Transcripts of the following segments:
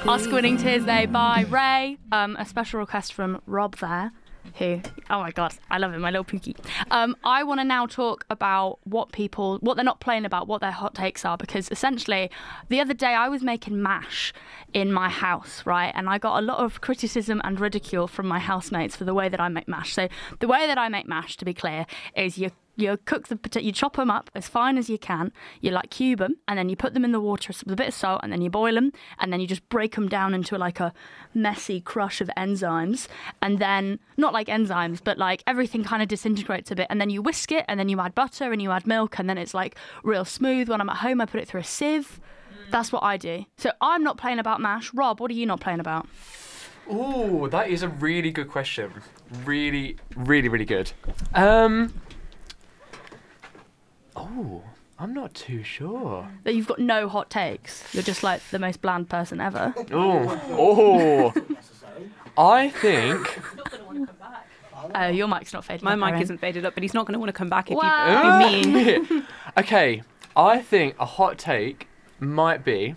Oscar winning Tuesday by Ray. A special request from Rob there, who, oh my God, I love him, my little pookie. I want to now talk about what they're not playing about, what their hot takes are, because essentially the other day I was making mash in my house, right? And I got a lot of criticism and ridicule from my housemates for the way that I make mash. So the way that I make mash, to be clear, is you cook the potato, you chop them up as fine as you can, you like cube them, and then you put them in the water with a bit of salt, and then you boil them, and then you just break them down into like a messy crush of enzymes, and then, not like enzymes, but like everything kind of disintegrates a bit, and then you whisk it, and then you add butter, and you add milk, and then it's like real smooth. When I'm at home, I put it through a sieve. That's what I do. So I'm not playing about mash. Rob, what are you not playing about? Ooh, that is a really good question. Really, really, really good. Oh, I'm not too sure. That you've got no hot takes. You're just like the most bland person ever. Oh. I think... Your mic's not faded My up, mic Erin. isn't faded up, but he's not going to want to come back if Wow. you mean. Okay, I think a hot take might be...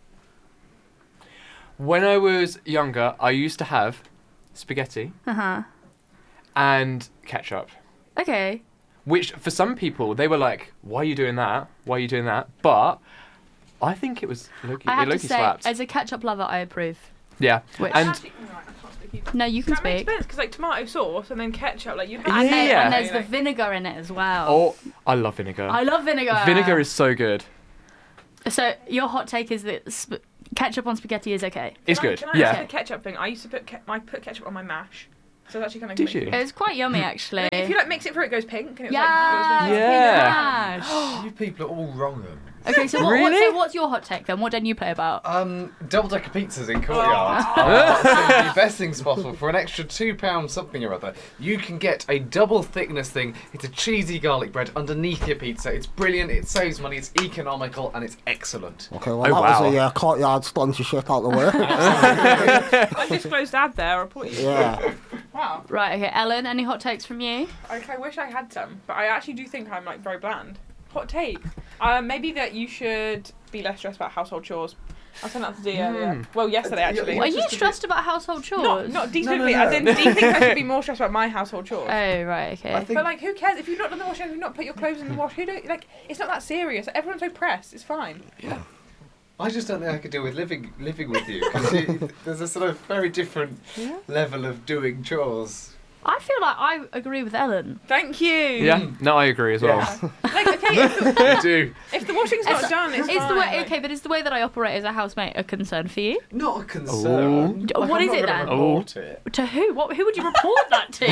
When I was younger, I used to have spaghetti and ketchup. Okay. Which, for some people, they were like, why are you doing that? Why are you doing that? But I think it was Loki. I have to Loki say, slapped. as a ketchup lover, I approve. Yeah. Which- And Actually, right, I can't speak. No, you can That makes speak. sense because like tomato sauce and then ketchup, like you have And, Yeah. and there's the vinegar in it as well. oh, I love vinegar. I love vinegar. Vinegar is so good. So your hot take is that ketchup on spaghetti is okay? It's good. Can I Yeah. ask the ketchup thing? I used to put ketchup on my mash, so it's actually kind of. Did you? It's quite yummy, actually. If you like mix it through, it goes pink. And it was Yeah. like, it was Yeah. Mash. You people are all wrong. Okay, so Really? so what's your hot take then? What don't you play about? Double-decker pizzas in Courtyard are some of the best things possible. For an extra £2 something or other, you can get a double thickness thing. It's a cheesy garlic bread underneath your pizza. It's brilliant, it saves money, it's economical, and it's excellent. Okay, well, Oh, that wow. was a Courtyard sponsorship out the way. undisclosed ad there. I report you. Yeah. Wow. Right, okay. Ellen, any hot takes from you? I wish I had some, but I actually do think I'm like very bland. Hot take. Maybe that you should be less stressed about household chores. I sent that to Dee earlier. Well, yesterday actually. Are you stressed about household chores? Not Dee specifically, no. as in Dee thinks I should be more stressed about my household chores. Oh, right, okay. I think But like, who cares if you've not done the washing? If you've not put your clothes in the wash, who do like? It's not that serious. Everyone's so pressed. It's fine. I just don't think I could deal with living with you, because there's a sort of very different level of doing chores. I feel like I agree with Ellen. Thank you. Yeah. No, I agree as well. Like, okay, I do. if the washing's not done, it's Is fine. the way like- okay, but is the way that I operate as a housemate a concern for you? Not a concern. What I'm is not it gonna then? report it. To who? Who would you report that to?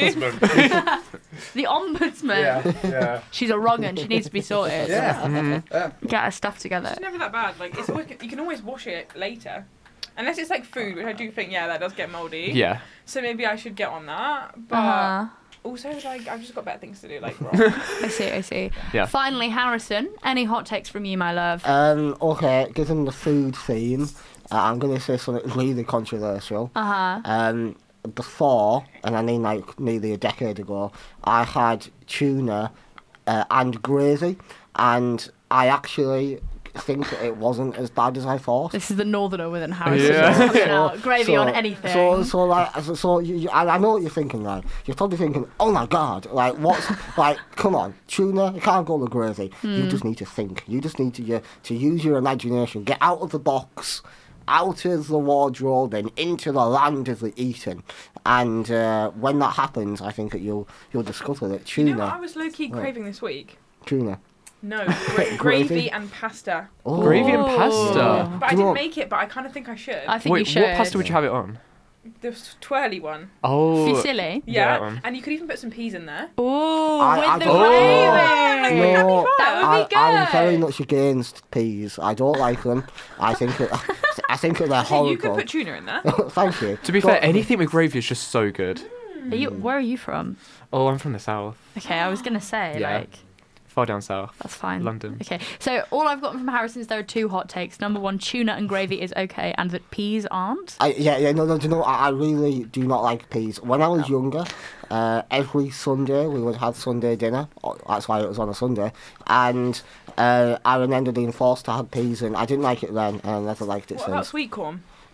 The ombudsman. Yeah. She's a wrong one. She needs to be sorted. Yeah. Get her stuff together. It's never that bad. Like, it's always, you can always wash it later. Unless it's like food, which I do think, that does get mouldy. Yeah. So maybe I should get on that. But also, like, I've just got better things to do, like, I see. Yeah. Finally, Harrison, any hot takes from you, my love? Okay, given the food theme, I'm going to say something really controversial. Before, and I mean like nearly a decade ago, I had tuna and gravy, and I actually think that it wasn't as bad as I thought. This is the northerner within Harrison. Yeah. Coming out. Gravy on anything. So I know what you're thinking, right? You're probably thinking, oh my god, like what's like? Come on, tuna, you can't go with gravy. You just need to think. You just need to use your imagination. Get out of the box, out of the wardrobe, and into the land of the eating. And when that happens, I think that you'll discover that tuna. You know what I was low-key craving this week? Tuna. No, Gravy? gravy and pasta. Oh. Gravy and pasta. But I Do you didn't want- make it, but I kind of think I should. I think you Wait, should. what pasta would you have it on? The twirly one. Oh. Fusilli? Yeah, that Yeah, one. and you could even put some peas in there. Ooh, I with the don't- gravy. No, That would be I'm very good. much against peas. I don't like them. I think that they're horrible. You could put tuna in there. Thank you. To be fair, anything with gravy is just so good. Where are you from? Oh, I'm from the south. Okay, I was going to say, Yeah. like... Far down south. That's fine. London. Okay, so all I've gotten from Harrison is there are two hot takes. Number one, tuna and gravy is okay, and that peas aren't. No, do you know, I really do not like peas. When I was younger, every Sunday we would have Sunday dinner. That's why it was on a Sunday. And I remember being forced to have peas, and I didn't like it then, and I never liked it What about since. sweet corn?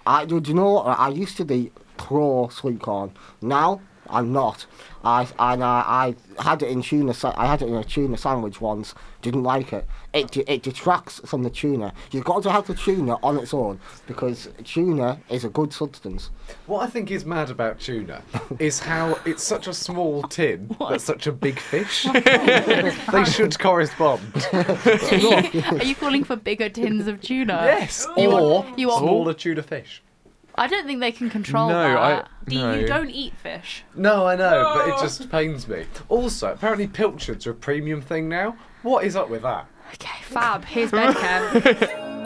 Do you know what? I used to be pro sweet corn. Now I'm not. I had it in tuna. I had it in a tuna sandwich once. Didn't like it. It detracts from the tuna. You've got to have the tuna on its own because tuna is a good substance. What I think is mad about tuna is how it's such a small tin that's such a big fish. They should correspond. Are you calling for bigger tins of tuna? Yes. You Or want- you want- smaller tuna fish. I don't think they can control No, that. No. You don't eat fish. No, I know, but it just pains me. Also, apparently pilchards are a premium thing now. What is up with that? Okay, fab. Here's Bedcare.